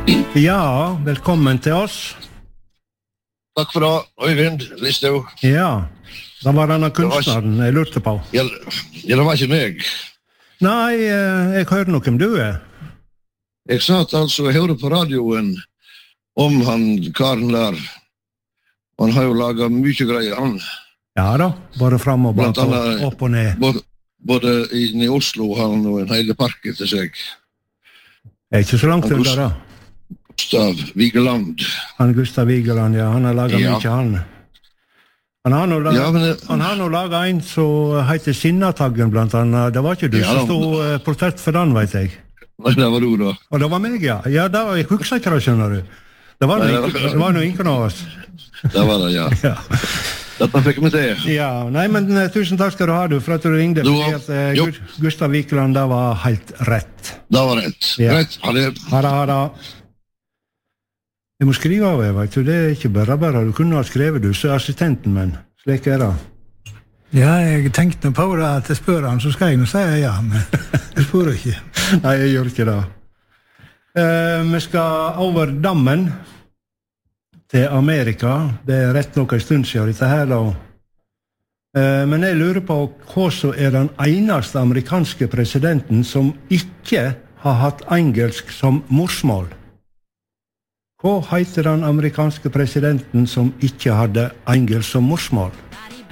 Ja, velkommen til oss. Takk for det, Øyvind Listhaug. Ja, da var denne kunstneren jeg lurte på. Ja, det var ikke meg. Nei, jeg hører noe om du er. Jeg satt altså og hørte på radioen om han karen der. Han har jo laget mye greier, han. Ja da, bare frem og bak Blant annet- opp og ned. Både inne i Oslo har han jo en hele park etter seg. Det er ikke så langt unna da. Gustav Vigeland. Han Gustav Vigeland, ja, han har laget Ja. mye han. Han har nå Ja, men laget en som heter Sinnataggen blant annet. Det var ikke du Ja, som stod portrett for den, vet jeg. Nei, det var du da. Og det var meg, ja. Ja, jeg husker ikke det, skjønner du. Det var noe ingen av oss. Det var det, ja. Ja. Dette fikk vi til. Ja, nei, men tusen takk skal du ha, du, for at du ringde. Du Fordi også. at Jo. Gustav Vigeland, det var helt rett. Det var rett. Ja. Rett, ha det. Ha det. Jeg må skrive av, jeg vet du. Det er ikke bare. Du kunne ha skrevet, du, så er assistenten min. Slik er det. Ja, jeg tenkte på det at jeg spør han, så skal jeg nå si ja, men jeg spør ikke. Nei, jeg gjør ikke det. Vi skal over dammen til Amerika. Det er rett nok en stund siden dette her, da. Men jeg lurer på hva som er den eneste amerikanske presidenten som ikke har hatt engelsk som morsmål. Hva heter den amerikanske presidenten som ikke hadde engelsk som morsmål?